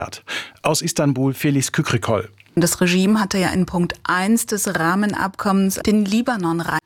Aus Istanbul Felice Kükrikol. Das Regime hatte ja in Punkt 1 des Rahmenabkommens den Libanon rein.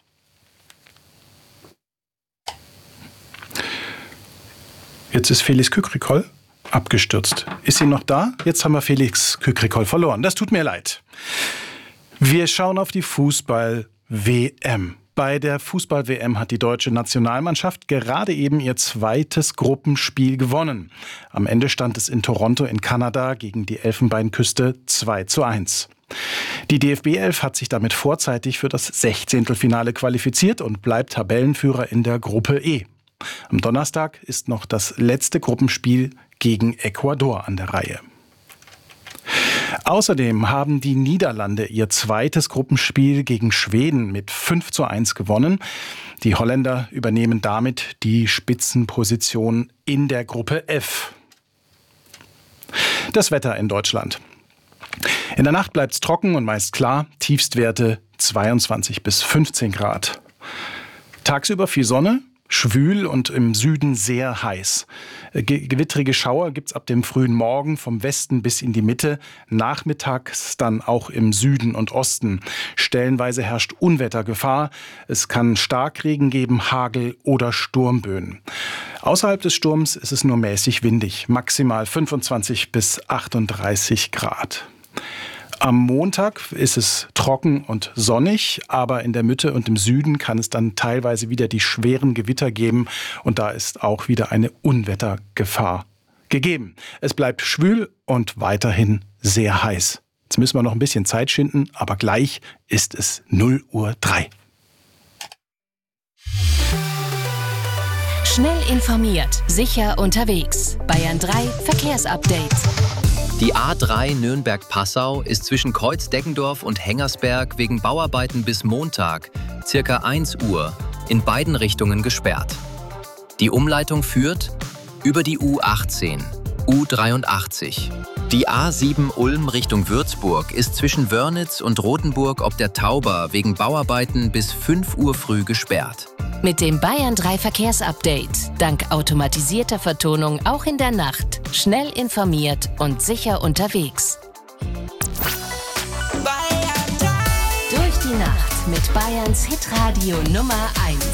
Jetzt ist Felice Kükrikol abgestürzt. Ist sie noch da? Jetzt haben wir Felice Kükrikol verloren. Das tut mir leid. Wir schauen auf die Fußball-WM. Bei der Fußball-WM hat die deutsche Nationalmannschaft gerade eben ihr zweites Gruppenspiel gewonnen. Am Ende stand es in Toronto in Kanada gegen die Elfenbeinküste 2:1. Die DFB 11 hat sich damit vorzeitig für das 16. qualifiziert und bleibt Tabellenführer in der Gruppe E. Am Donnerstag ist noch das letzte Gruppenspiel gegen Ecuador an der Reihe. Außerdem haben die Niederlande ihr zweites Gruppenspiel gegen Schweden mit 5:1 gewonnen. Die Holländer übernehmen damit die Spitzenposition in der Gruppe F. Das Wetter in Deutschland. In der Nacht bleibt es trocken und meist klar. Tiefstwerte 22 bis 15 Grad. Tagsüber viel Sonne. Schwül und im Süden sehr heiß. Gewittrige Schauer gibt's ab dem frühen Morgen vom Westen bis in die Mitte. Nachmittags dann auch im Süden und Osten. Stellenweise herrscht Unwettergefahr. Es kann Starkregen geben, Hagel oder Sturmböen. Außerhalb des Sturms ist es nur mäßig windig. Maximal 25 bis 38 Grad. Am Montag ist es trocken und sonnig, aber in der Mitte und im Süden kann es dann teilweise wieder die schweren Gewitter geben und da ist auch wieder eine Unwettergefahr gegeben. Es bleibt schwül und weiterhin sehr heiß. Jetzt müssen wir noch ein bisschen Zeit schinden, aber gleich ist es 0:03 Uhr. Schnell informiert, sicher unterwegs. Bayern 3 Verkehrsupdate. Die A3 Nürnberg-Passau ist zwischen Kreuz-Deggendorf und Hengersberg wegen Bauarbeiten bis Montag, circa 1 Uhr, in beiden Richtungen gesperrt. Die Umleitung führt über die U18, U83. Die A7 Ulm Richtung Würzburg ist zwischen Wörnitz und Rothenburg ob der Tauber wegen Bauarbeiten bis 5 Uhr früh gesperrt. Mit dem Bayern 3 Verkehrsupdate. Dank automatisierter Vertonung auch in der Nacht. Schnell informiert und sicher unterwegs. Durch die Nacht mit Bayerns Hitradio Nummer 1.